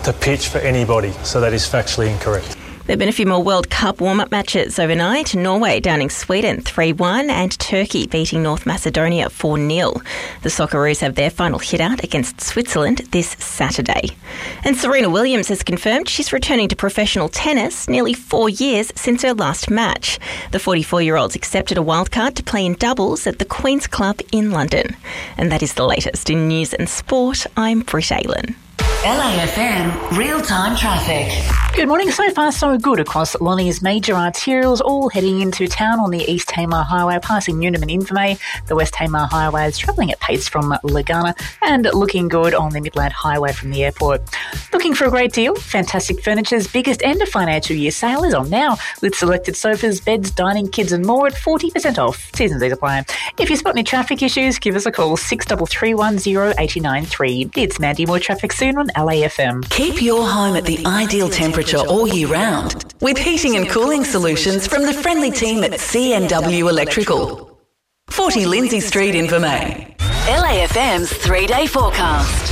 the pitch for anybody, so that is factually incorrect. There have been a few more World Cup warm-up matches overnight. Norway downing Sweden 3-1 and Turkey beating North Macedonia 4-0. The Socceroos have their final hit-out against Switzerland this Saturday. And Serena Williams has confirmed she's returning to professional tennis nearly 4 years since her last match. The 44-year-old's accepted a wildcard to play in doubles at the Queen's Club in London. And that is the latest in news and sport. I'm Britt Aylen. LAFM real-time traffic. Good morning. So far, so good across Lonnie's major arterials, all heading into town on the East Tamar Highway, passing Newnham and Invermay. The West Tamar Highway is travelling at pace from Lagana and looking good on the Midland Highway from the airport. Looking for a great deal? Fantastic Furniture's biggest end of financial year sale is on now, with selected sofas, beds, dining, kids and more at 40% off. Seasons these apply. If you spot any traffic issues, give us a call, 6331 893. It's Mandy. More traffic soon on LAFM. Keep your home at the ideal temperature all year round with heating and cooling solutions from the friendly team at CNW Electrical. 40 Lindsay Street, Invermay. LAFM's 3-day forecast.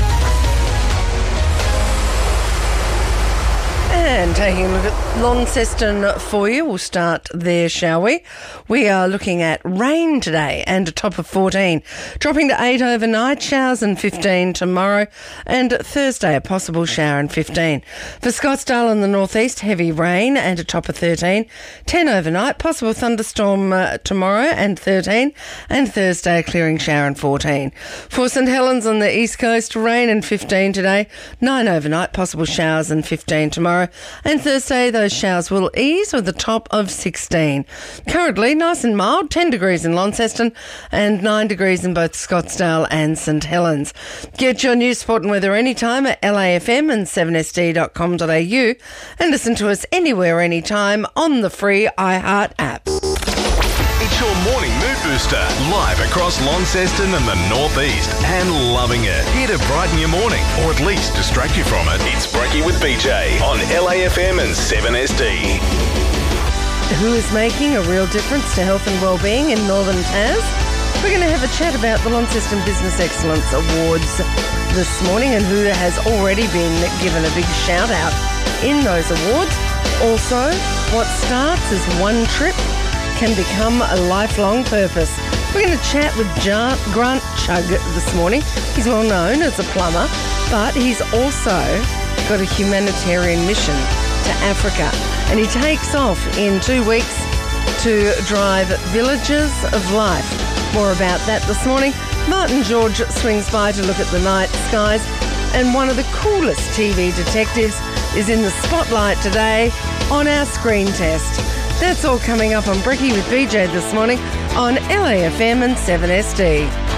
And taking a look at Launceston for you, we'll start there, shall we? We are looking at rain today and a top of 14, dropping to 8 overnight, showers and 15 tomorrow, and Thursday a possible shower and 15. For Scottsdale in the northeast, heavy rain and a top of 13, 10 overnight, possible thunderstorm tomorrow and 13, and Thursday a clearing shower and 14. For St Helens on the east coast, rain and 15 today, 9 overnight, possible showers and 15 tomorrow, and Thursday those showers will ease with a top of 16. Currently nice and mild, 10 degrees in Launceston and 9 degrees in both Scottsdale and St Helens. Get your news, sport and weather anytime at LAFM and 7sd.com.au and listen to us anywhere, anytime on the free iHeart app. It's your morning mood booster, live across Launceston and the northeast, and loving it. Here to brighten your morning, or at least distract you from it. It's Brekkie with BJ on LAFM and 7SD. Who is making a real difference to health and wellbeing in Northern Tas? We're going to have a chat about the Launceston Business Excellence Awards this morning and who has already been given a big shout out in those awards. Also, what starts as one trip can become a lifelong purpose. We're going to chat with Grant Chugg this morning. He's well known as a plumber, but he's also got a humanitarian mission to Africa. And he takes off in 2 weeks to drive Villages of Life. More about that this morning. Martin George swings by to look at the night skies. And one of the coolest TV detectives is in the spotlight today on our screen test. That's all coming up on Brekkie with BJ this morning on LAFM and 7SD.